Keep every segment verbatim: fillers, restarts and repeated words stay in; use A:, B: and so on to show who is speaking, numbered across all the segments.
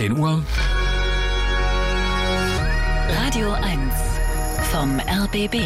A: zehn Uhr.
B: Radio eins vom R B B.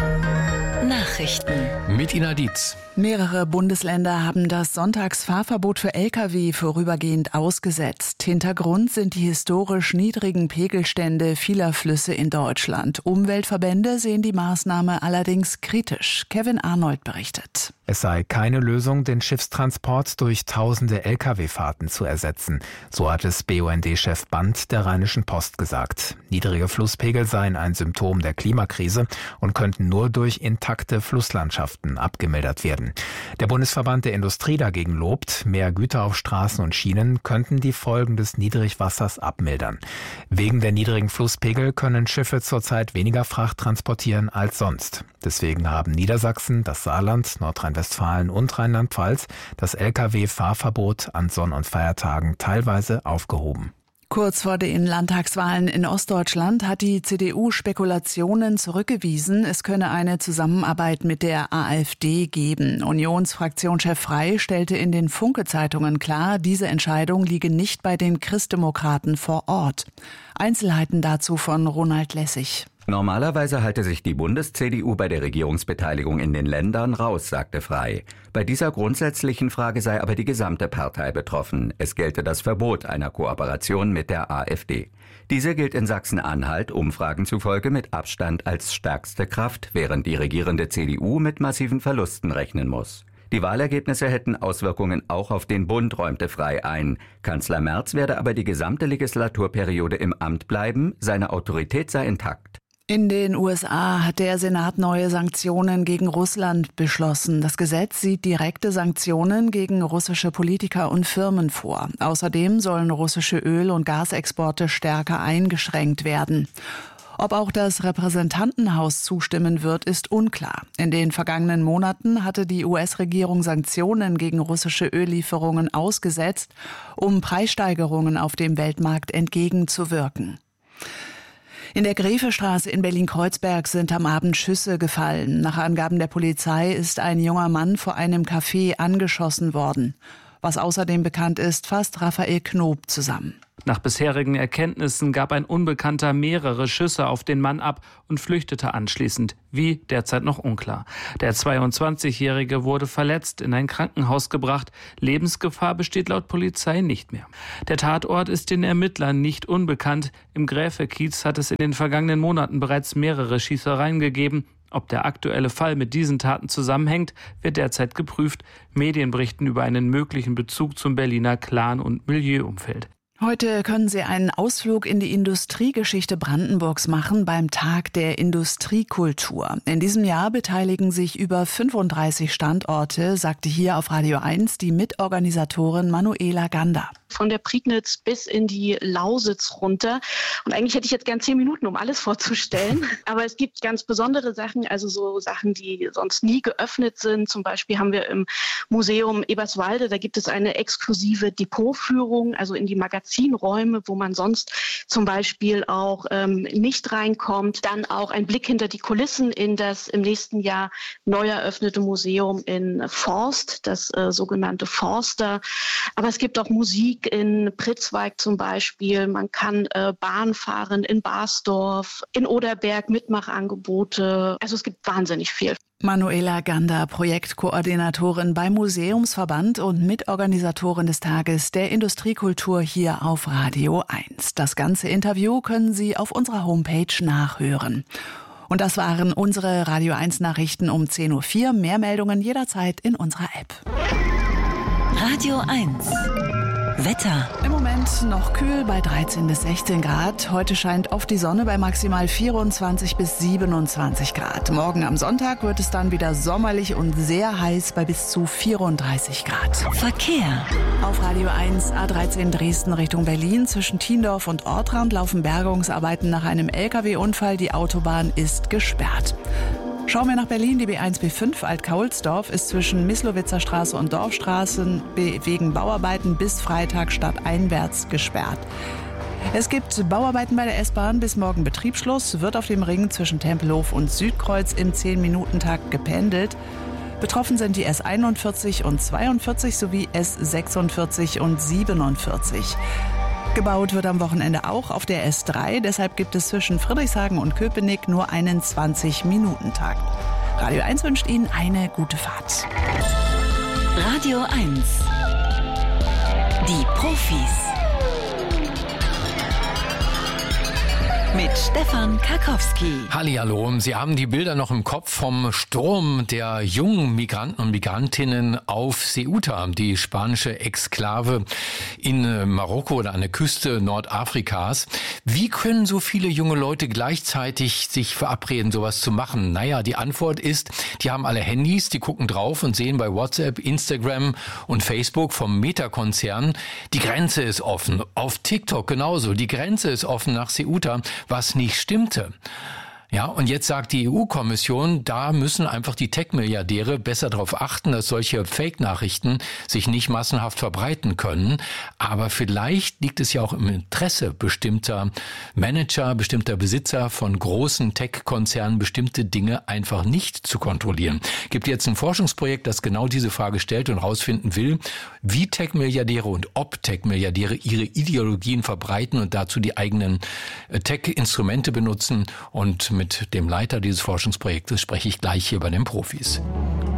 B: Nachrichten
A: Mit Ina Dietz.
C: Mehrere Bundesländer haben das Sonntagsfahrverbot für L K W vorübergehend ausgesetzt. Hintergrund sind die historisch niedrigen Pegelstände vieler Flüsse in Deutschland. Umweltverbände sehen die Maßnahme allerdings kritisch. Kevin Arnold berichtet.
D: Es sei keine Lösung, den Schiffstransport durch tausende L K W-Fahrten zu ersetzen. So hat es B U N D-Chef Band der Rheinischen Post gesagt. Niedrige Flusspegel seien ein Symptom der Klimakrise und könnten nur durch intakte Flusslandschaften abgemildert werden. Der Bundesverband der Industrie dagegen lobt, mehr Güter auf Straßen und Schienen könnten die Folgen des Niedrigwassers abmildern. Wegen der niedrigen Flusspegel können Schiffe zurzeit weniger Fracht transportieren als sonst. Deswegen haben Niedersachsen, das Saarland, Nordrhein-Westfalen und Rheinland-Pfalz das L K W-Fahrverbot an Sonn- und Feiertagen teilweise aufgehoben.
C: Kurz vor den Landtagswahlen in Ostdeutschland hat die C D U Spekulationen zurückgewiesen, es könne eine Zusammenarbeit mit der AfD geben. Unionsfraktionschef Frey stellte in den Funke-Zeitungen klar, diese Entscheidung liege nicht bei den Christdemokraten vor Ort. Einzelheiten dazu von Ronald Lessig.
E: Normalerweise halte sich die Bundes-C D U bei der Regierungsbeteiligung in den Ländern raus, sagte Frey. Bei dieser grundsätzlichen Frage sei aber die gesamte Partei betroffen. Es gelte das Verbot einer Kooperation mit der AfD. Diese gilt in Sachsen-Anhalt Umfragen zufolge mit Abstand als stärkste Kraft, während die regierende C D U mit massiven Verlusten rechnen muss. Die Wahlergebnisse hätten Auswirkungen auch auf den Bund, räumte Frey ein. Kanzler Merz werde aber die gesamte Legislaturperiode im Amt bleiben, seine Autorität sei intakt.
C: In den U S A hat der Senat neue Sanktionen gegen Russland beschlossen. Das Gesetz sieht direkte Sanktionen gegen russische Politiker und Firmen vor. Außerdem sollen russische Öl- und Gasexporte stärker eingeschränkt werden. Ob auch das Repräsentantenhaus zustimmen wird, ist unklar. In den vergangenen Monaten hatte die U S-Regierung Sanktionen gegen russische Öllieferungen ausgesetzt, um Preissteigerungen auf dem Weltmarkt entgegenzuwirken. In der Grefestraße in Berlin-Kreuzberg sind am Abend Schüsse gefallen. Nach Angaben der Polizei ist ein junger Mann vor einem Café angeschossen worden. Was außerdem bekannt ist, fasst Raphael Knob zusammen.
F: Nach bisherigen Erkenntnissen gab ein Unbekannter mehrere Schüsse auf den Mann ab und flüchtete anschließend. Wie, derzeit noch unklar. Der zweiundzwanzigjährige wurde verletzt, in ein Krankenhaus gebracht. Lebensgefahr besteht laut Polizei nicht mehr. Der Tatort ist den Ermittlern nicht unbekannt. Im Gräfe-Kiez hat es in den vergangenen Monaten bereits mehrere Schießereien gegeben. Ob der aktuelle Fall mit diesen Taten zusammenhängt, wird derzeit geprüft. Medien berichten über einen möglichen Bezug zum Berliner Clan- und Milieuumfeld.
C: Heute können Sie einen Ausflug in die Industriegeschichte Brandenburgs machen beim Tag der Industriekultur. In diesem Jahr beteiligen sich über fünfunddreißig Standorte, sagte hier auf Radio eins die Mitorganisatorin Manuela Gander.
G: Von der Prignitz bis in die Lausitz runter. Und eigentlich hätte ich jetzt gern zehn Minuten, um alles vorzustellen. Aber es gibt ganz besondere Sachen, also so Sachen, die sonst nie geöffnet sind. Zum Beispiel haben wir im Museum Eberswalde, da gibt es eine exklusive Depotführung, also in die Magazinräume, wo man sonst zum Beispiel auch ähm, nicht reinkommt. Dann auch ein Blick hinter die Kulissen in das im nächsten Jahr neu eröffnete Museum in Forst, das äh, sogenannte Forster. Aber es gibt auch Musik in Pritzwalk zum Beispiel. Man kann äh, Bahn fahren in Barsdorf, in Oderberg, Mitmachangebote. Also es gibt wahnsinnig viel.
C: Manuela Gander, Projektkoordinatorin beim Museumsverband und Mitorganisatorin des Tages der Industriekultur hier auf Radio eins. Das ganze Interview können Sie auf unserer Homepage nachhören. Und das waren unsere Radio eins Nachrichten um zehn Uhr vier. Mehr Meldungen jederzeit in unserer App.
B: Radio eins Wetter.
C: Im Moment noch kühl bei dreizehn bis sechzehn Grad. Heute scheint oft die Sonne bei maximal vierundzwanzig bis siebenundzwanzig Grad. Morgen am Sonntag wird es dann wieder sommerlich und sehr heiß bei bis zu vierunddreißig Grad.
B: Verkehr.
C: Auf Radio eins A dreizehn Dresden Richtung Berlin zwischen Tiendorf und Ortrand laufen Bergungsarbeiten nach einem L K W-Unfall. Die Autobahn ist gesperrt. Schauen wir nach Berlin, die B eins B fünf Alt-Kaulsdorf ist zwischen Mislowitzer Straße und Dorfstraßen wegen Bauarbeiten bis Freitag stadteinwärts gesperrt. Es gibt Bauarbeiten bei der S-Bahn, bis morgen Betriebsschluss, wird auf dem Ring zwischen Tempelhof und Südkreuz im zehn-Minuten-Takt gependelt. Betroffen sind die S einundvierzig und zweiundvierzig sowie S sechsundvierzig und siebenundvierzig. Gebaut wird am Wochenende auch auf der S drei. Deshalb gibt es zwischen Friedrichshagen und Köpenick nur einen zwanzig-Minuten-Takt. Radio eins wünscht Ihnen eine gute Fahrt.
B: Radio eins. Die Profis. Mit Stefan Karkowski.
A: Hallihallo, Sie haben die Bilder noch im Kopf vom Sturm der jungen Migranten und Migrantinnen auf Ceuta, die spanische Exklave in Marokko oder an der Küste Nordafrikas. Wie können so viele junge Leute gleichzeitig sich verabreden, sowas zu machen? Naja, die Antwort ist, die haben alle Handys, die gucken drauf und sehen bei WhatsApp, Instagram und Facebook vom Meta-Konzern, die Grenze ist offen. Auf TikTok genauso, die Grenze ist offen nach Ceuta, was nicht stimmte. Ja, und jetzt sagt die E U-Kommission, da müssen einfach die Tech-Milliardäre besser darauf achten, dass solche Fake-Nachrichten sich nicht massenhaft verbreiten können. Aber vielleicht liegt es ja auch im Interesse bestimmter Manager, bestimmter Besitzer von großen Tech-Konzernen, bestimmte Dinge einfach nicht zu kontrollieren. Es gibt jetzt ein Forschungsprojekt, das genau diese Frage stellt und herausfinden will, wie Tech-Milliardäre und ob Tech-Milliardäre ihre Ideologien verbreiten und dazu die eigenen Tech-Instrumente benutzen. Und mit dem Leiter dieses Forschungsprojektes spreche ich gleich hier bei den Profis.